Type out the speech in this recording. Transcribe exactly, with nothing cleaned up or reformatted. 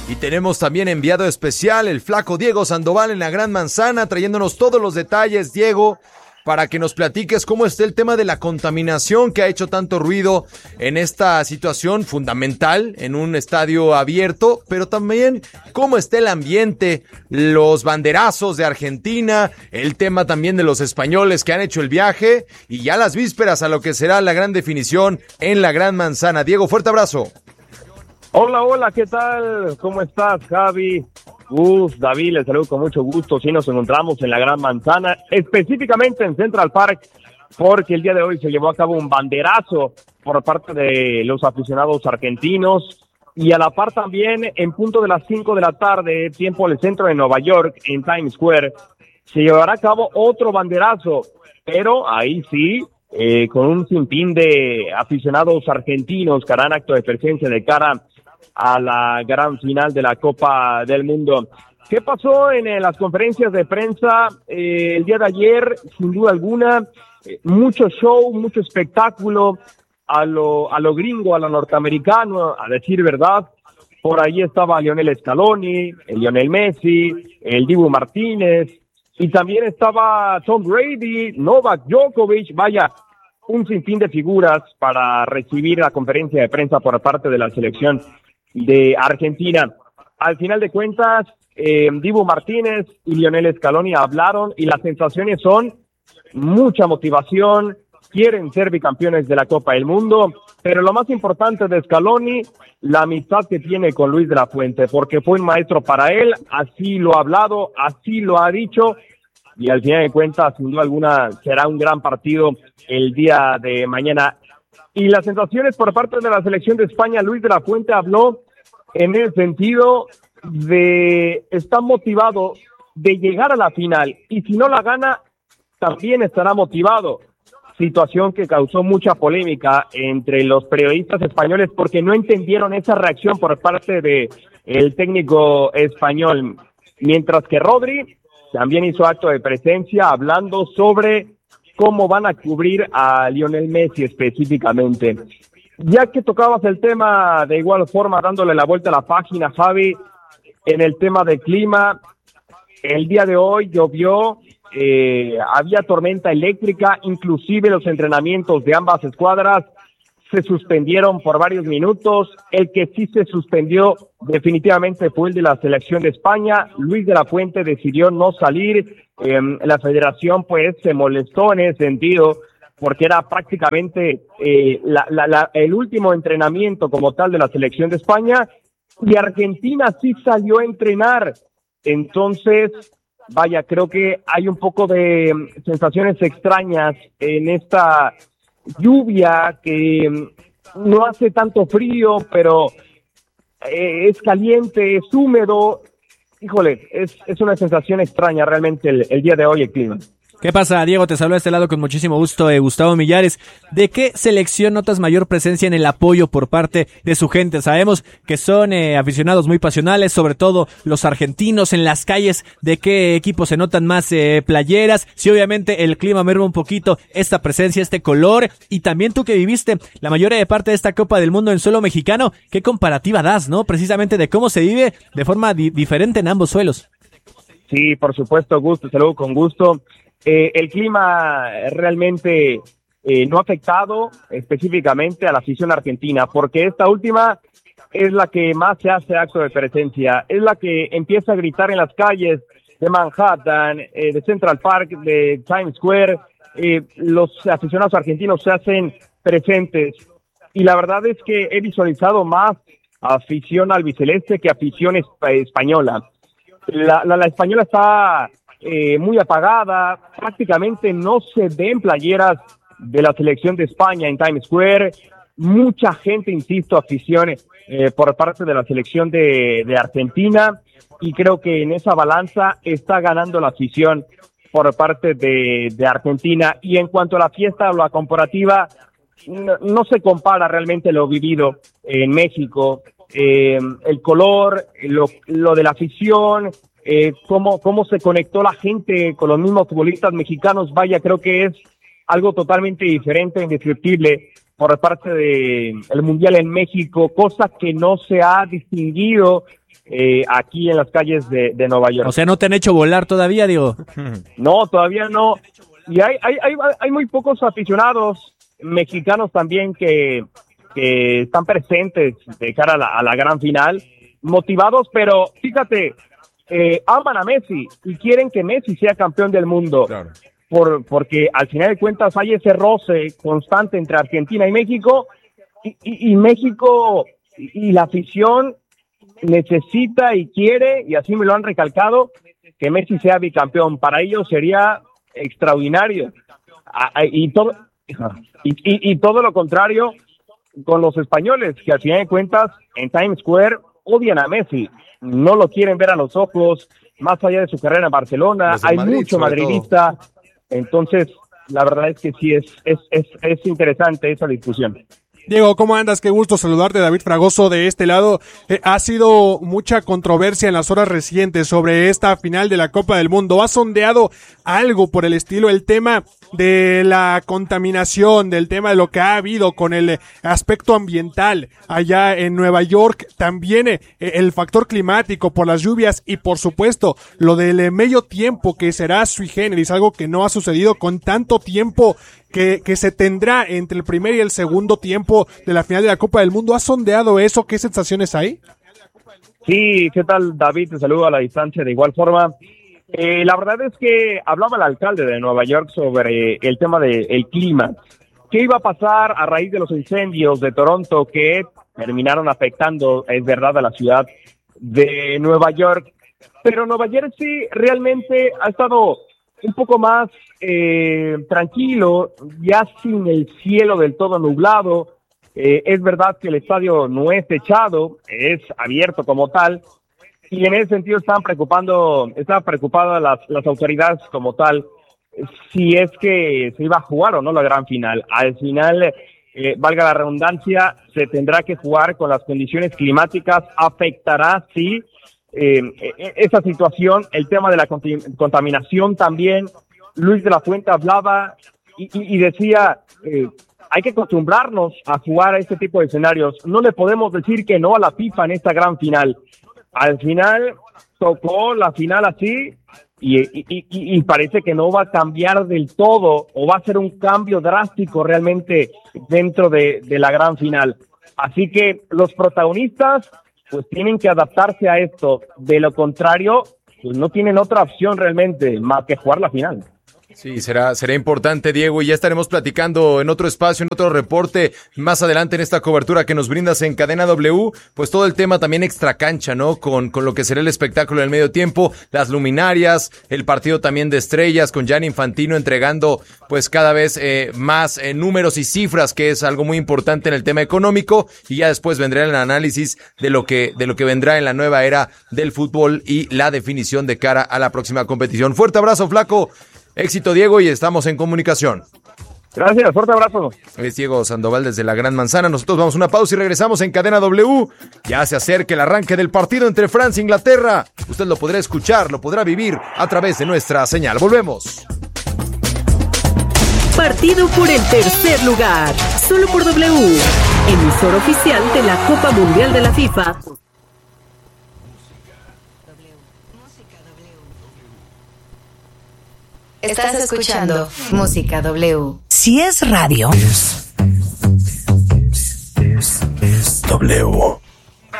Y tenemos también enviado especial el flaco Diego Sandoval en la Gran Manzana, trayéndonos todos los detalles, Diego, para que nos platiques cómo está el tema de la contaminación que ha hecho tanto ruido en esta situación fundamental en un estadio abierto, pero también cómo está el ambiente, los banderazos de Argentina, el tema también de los españoles que han hecho el viaje y ya las vísperas a lo que será la gran definición en la Gran Manzana. Diego, fuerte abrazo. Hola, hola, ¿qué tal? ¿Cómo estás, Javi? Gus, David, les saludo con mucho gusto. Sí, nos encontramos en la Gran Manzana, específicamente en Central Park, porque el día de hoy se llevó a cabo un banderazo por parte de los aficionados argentinos y a la par también en punto de las cinco de la tarde, tiempo del centro de Nueva York, en Times Square, se llevará a cabo otro banderazo, pero ahí sí, eh, con un sinfín de aficionados argentinos que harán acto de presencia de cara a la gran final de la Copa del Mundo. ¿Qué pasó en eh, las conferencias de prensa eh, el día de ayer? Sin duda alguna, eh, mucho show, mucho espectáculo a lo, a lo gringo, a lo norteamericano, a decir verdad. Por ahí estaba Lionel Scaloni, el Lionel Messi, el Dibu Martínez, y también estaba Tom Brady, Novak Djokovic, vaya, un sinfín de figuras para recibir la conferencia de prensa por parte de la selección de Argentina. Al final de cuentas, eh, Dibu Martínez y Lionel Scaloni hablaron y las sensaciones son mucha motivación, quieren ser bicampeones de la Copa del Mundo, pero lo más importante de Scaloni, la amistad que tiene con Luis de la Fuente, porque fue un maestro para él, así lo ha hablado, así lo ha dicho, y al final de cuentas, sin duda alguna, será un gran partido el día de mañana. Y las sensaciones por parte de la selección de España, Luis de la Fuente habló en el sentido de estar motivado de llegar a la final, y si no la gana, también estará motivado. Situación que causó mucha polémica entre los periodistas españoles porque no entendieron esa reacción por parte de el técnico español. Mientras que Rodri también hizo acto de presencia hablando sobre cómo van a cubrir a Lionel Messi específicamente. Ya que tocabas el tema de igual forma, dándole la vuelta a la página, Javi, en el tema del clima, el día de hoy llovió, eh, había tormenta eléctrica, inclusive los entrenamientos de ambas escuadras se suspendieron por varios minutos. El que sí se suspendió definitivamente fue el de la selección de España. Luis de la Fuente decidió no salir. Eh, la federación pues se molestó en ese sentido porque era prácticamente eh, la, la, la, el último entrenamiento como tal de la selección de España, y Argentina sí salió a entrenar. Entonces, vaya, creo que hay un poco de sensaciones extrañas en esta lluvia que no hace tanto frío, pero eh, es caliente, es húmedo. Híjole, es, es una sensación extraña realmente el, el día de hoy el clima. ¿Qué pasa, Diego? Te saludo a este lado con muchísimo gusto, eh, Gustavo Millares. ¿De qué selección notas mayor presencia en el apoyo por parte de su gente? Sabemos que son eh, aficionados muy pasionales, sobre todo los argentinos en las calles. ¿De qué equipo se notan más eh, playeras? Sí, obviamente el clima merma un poquito esta presencia, este color. Y también tú que viviste la mayor parte de esta Copa del Mundo en suelo mexicano, ¿qué comparativa das, no? Precisamente de cómo se vive de forma di- diferente en ambos suelos. Sí, por supuesto, gusto, saludo con gusto. Eh, el clima realmente eh, no ha afectado específicamente a la afición argentina, porque esta última es la que más se hace acto de presencia, es la que empieza a gritar en las calles de Manhattan, eh, de Central Park, de Times Square. Eh, los aficionados argentinos se hacen presentes, y la verdad es que he visualizado más afición albiceleste que afición esp- española. La, la, la española está Eh, muy apagada, prácticamente no se ven playeras de la selección de España en Times Square. Mucha gente, insisto, afición eh, por parte de la selección de, de Argentina, y creo que en esa balanza está ganando la afición por parte de, de Argentina. Y en cuanto a la fiesta o la comparativa, no, no se compara realmente lo vivido en México, eh, el color, lo, lo de la afición, Eh, cómo, cómo se conectó la gente con los mismos futbolistas mexicanos. Vaya, creo que es algo totalmente diferente, indescriptible por parte de el Mundial en México, cosa que no se ha distinguido eh, aquí en las calles de, de Nueva York. O sea, no te han hecho volar todavía, Diego. No, todavía no. Y hay, hay, hay, hay muy pocos aficionados mexicanos también que, que están presentes de cara a la, a la gran final, motivados, pero fíjate, eh, aman a Messi y quieren que Messi sea campeón del mundo. Claro. Por, porque al final de cuentas hay ese roce constante entre Argentina y México, y, y, y México y, y la afición necesita y quiere, y así me lo han recalcado, que Messi sea bicampeón. Para ellos sería extraordinario. Y todo, y, y, y todo lo contrario con los españoles, que al final de cuentas en Times Square odian a Messi, no lo quieren ver a los ojos, más allá de su carrera en Barcelona, hay Madrid, mucho madridista, todo. Entonces la verdad es que sí es, es, es, es interesante esa discusión. Diego, ¿cómo andas? Qué gusto saludarte, David Fragoso de este lado. Eh, ha sido mucha controversia en las horas recientes sobre esta final de la Copa del Mundo. ¿Ha sondeado algo por el estilo, el tema de la contaminación, del tema de lo que ha habido con el aspecto ambiental allá en Nueva York? También eh, el factor climático por las lluvias y, por supuesto, lo del eh, medio tiempo que será sui generis, algo que no ha sucedido con tanto tiempo que, que se tendrá entre el primer y el segundo tiempo de la final de la Copa del Mundo. ¿Has sondeado eso? ¿Qué sensaciones hay? Sí, ¿qué tal, David? Te saludo a la distancia de igual forma. Eh, la verdad es que hablaba el alcalde de Nueva York sobre el tema del clima. ¿Qué iba a pasar a raíz de los incendios de Toronto que terminaron afectando, es verdad, a la ciudad de Nueva York? Pero Nueva Jersey realmente ha estado un poco más eh, tranquilo, ya sin el cielo del todo nublado. Eh, es verdad que el estadio no es techado, es abierto como tal, y en ese sentido están preocupando, están preocupadas las, las autoridades como tal, si es que se iba a jugar o no la gran final. Al final, eh, valga la redundancia, se tendrá que jugar con las condiciones climáticas, afectará, sí, Eh, esa situación, el tema de la cont- contaminación también. Luis de la Fuente hablaba y, y, y decía, eh, hay que acostumbrarnos a jugar a este tipo de escenarios, no le podemos decir que no a la FIFA en esta gran final. Al final tocó la final así y, y, y, y parece que no va a cambiar del todo, o va a ser un cambio drástico realmente dentro de, de la gran final. Así que los protagonistas pues tienen que adaptarse a esto. De lo contrario, pues no tienen otra opción realmente más que jugar la final. Sí, será, será importante, Diego, y ya estaremos platicando en otro espacio, en otro reporte, más adelante en esta cobertura que nos brindas en Cadena W, pues todo el tema también extracancha, ¿no? Con, con lo que será el espectáculo del medio tiempo, las luminarias, el partido también de estrellas, con Gianni Infantino entregando, pues cada vez eh, más eh, números y cifras, que es algo muy importante en el tema económico, y ya después vendrá el análisis de lo que, de lo que vendrá en la nueva era del fútbol y la definición de cara a la próxima competición. Fuerte abrazo, flaco. Éxito, Diego, y estamos en comunicación. Gracias, fuerte abrazo. Es Diego Sandoval desde la Gran Manzana. Nosotros vamos a una pausa y regresamos en Cadena W. Ya se acerca el arranque del partido entre Francia e Inglaterra. Usted lo podrá escuchar, lo podrá vivir a través de nuestra señal. Volvemos. Partido por el tercer lugar, solo por W, emisor oficial de la Copa Mundial de la FIFA. Estás escuchando Música W. Si es radio, es, es, es, es W.